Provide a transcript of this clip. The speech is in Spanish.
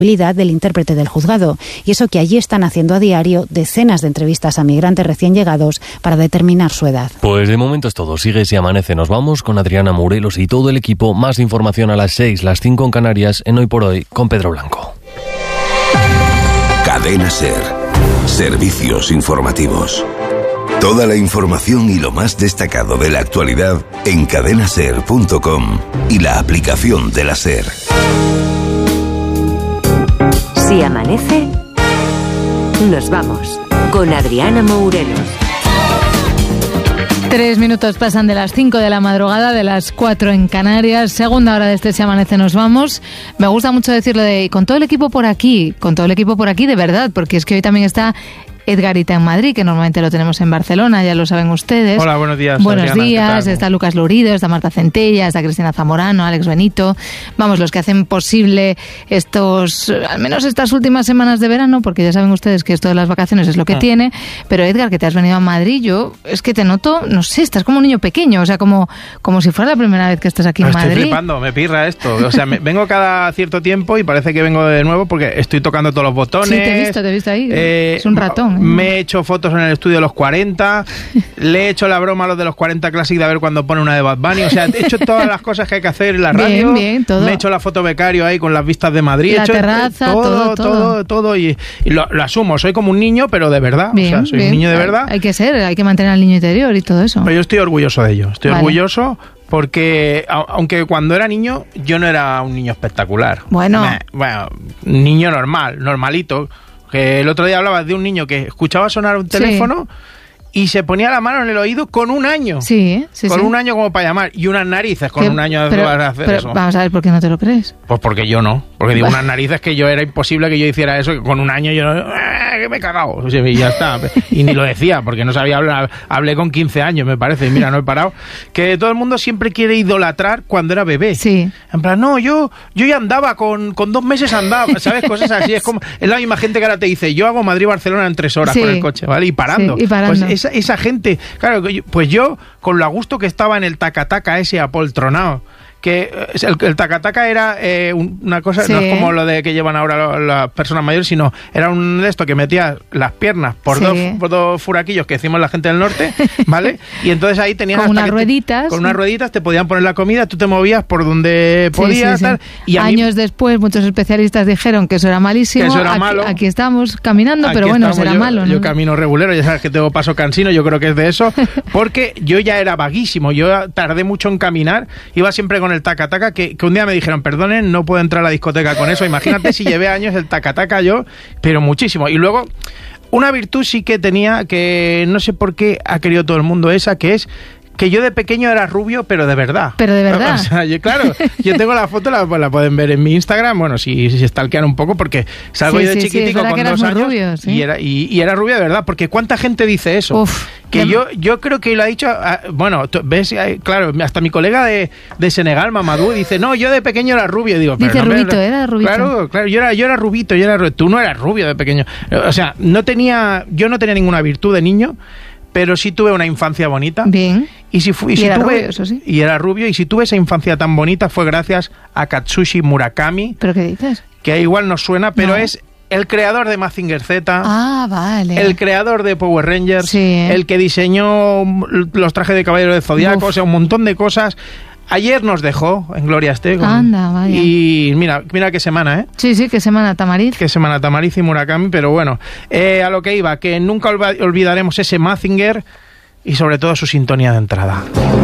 del intérprete del juzgado, y eso que allí están haciendo a diario decenas de entrevistas a migrantes recién llegados para determinar su edad. Pues de momento es todo. Sigue Si Amanece. Nos vamos con Adriana Morelos y todo el equipo. Más información a las 6, las 5 en Canarias, en Hoy por Hoy, con Pedro Blanco. Cadena SER. Servicios informativos. Toda la información y lo más destacado de la actualidad en cadenaser.com y la aplicación de la SER. Si amanece, nos vamos con Adriana Morelos. 3 minutos pasan de las 5 de la madrugada, de las 4 en Canarias. Segunda hora de este Si Amanece nos vamos. Me gusta mucho decirlo de con todo el equipo por aquí de verdad, porque es que hoy también está Edgarita en Madrid, que normalmente lo tenemos en Barcelona, ya lo saben ustedes. Hola, buenos días. Buenos Adriana, días, está Lucas Lourido, está Marta Centella, está Cristina Zamorano, Alex Benito. Vamos, los que hacen posible al menos estas últimas semanas de verano, porque ya saben ustedes que esto de las vacaciones es lo que tiene. Pero Edgar, que te has venido a Madrid, yo es que te noto, no sé, estás como un niño pequeño, o sea, como si fuera la primera vez que estás aquí en Madrid. Estoy flipando, me pirra esto. O sea, vengo cada cierto tiempo y parece que vengo de nuevo porque estoy tocando todos los botones. Sí, te he visto ahí. Es un ratón. Me he hecho fotos en el estudio de los 40, le he hecho la broma a los de los 40 Classic de a ver cuando pone una de Bad Bunny, o sea, he hecho todas las cosas que hay que hacer en la radio, bien, todo. Me he hecho la foto becario ahí con las vistas de Madrid, la terraza, todo y lo asumo, soy como un niño, pero de verdad, bien, o sea, soy un niño de verdad. Hay que mantener al niño interior y todo eso. Pero yo estoy orgulloso de ello, orgulloso porque, aunque cuando era niño, yo no era un niño espectacular. Bueno, niño normalito. Que el otro día hablabas de un niño que escuchaba sonar un teléfono y se ponía la mano en el oído con un año. Sí. Un año como para llamar. Y unas narices con un año vas a hacer eso. Vamos a ver, ¿por qué no te lo crees? Pues porque yo no. Porque digo, unas narices que yo era imposible que yo hiciera eso, que con un año yo no... que me he cagado. O sea, y ya está. Y ni lo decía, porque no sabía hablar. Hablé con 15 años, me parece. Y mira, no he parado. Que todo el mundo siempre quiere idolatrar cuando era bebé. Sí. En plan, no, yo ya andaba, con 2 meses andaba, ¿sabes? Cosas así. Es la misma gente que ahora te dice, yo hago Madrid-Barcelona en 3 horas con el coche, ¿vale? Y parando. Sí, y parando. Pues esa gente, claro, pues yo, con lo a gusto que estaba en el tacataca ese apoltronado, que el tacataca era una cosa, no es como lo de que llevan ahora las personas mayores, sino era un de esto que metía las piernas por dos furaquillos que decimos la gente del norte, ¿vale? Y entonces ahí tenías con unas rueditas. Con unas rueditas te podían poner la comida, tú te movías por donde podías, tal. Y años después muchos especialistas dijeron que eso era malísimo. Que eso era malo. Aquí estamos caminando, pero bueno, será malo, ¿no? Yo camino regulero, ya sabes que tengo paso cansino, yo creo que es de eso, porque yo ya era vaguísimo, yo tardé mucho en caminar, iba siempre con el tacataca, que un día me dijeron, perdonen, no puedo entrar a la discoteca con eso. Imagínate si llevé años el tacataca yo, pero muchísimo. Y luego, una virtud sí que tenía, que no sé por qué ha querido todo el mundo esa, que es que yo de pequeño era rubio, pero de verdad. Pero de verdad. O sea, yo tengo la foto, la pueden ver en mi Instagram, bueno, si stalkean un poco, porque salgo yo de chiquitico con 2 años rubio, y era rubio de verdad, porque ¿cuánta gente dice eso? Uf, que yo creo que lo ha dicho, bueno, ves, claro, hasta mi colega de Senegal, Mamadou, dice, no, yo de pequeño era rubio, digo, pero dice no, rubito, era rubito. Claro, yo era rubito, tú no eras rubio de pequeño. O sea, yo no tenía ninguna virtud de niño, pero sí tuve una infancia bonita. Bien. Y era rubio, eso sí. Y era rubio, y si tuve esa infancia tan bonita fue gracias a Katsushi Murakami. ¿Pero qué dices? Que igual nos suena, pero es el creador de Mazinger Z. Ah, vale. El creador de Power Rangers. Sí. El que diseñó los trajes de Caballero de Zodiaco, o sea, un montón de cosas. Ayer nos dejó en Gloria Estefan. Anda, vaya. Y mira qué semana, ¿eh? Sí, qué semana Tamariz. Qué semana Tamariz y Murakami, pero bueno, a lo que iba, que nunca olvidaremos ese Mazinger y sobre todo su sintonía de entrada.